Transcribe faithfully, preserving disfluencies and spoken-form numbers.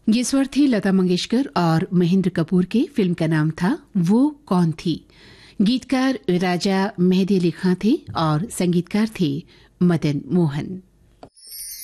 ये स्वर थे लता मंगेशकर और महेंद्र कपूर के। फिल्म का नाम था वो कौन थी। गीतकार राजा मेहदी अली खां थे और संगीतकार थे मदन मोहन।